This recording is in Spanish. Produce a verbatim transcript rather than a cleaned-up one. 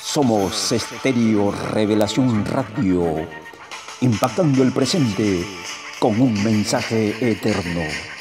Somos Estéreo Revelación Radio, impactando el presente con un mensaje eterno.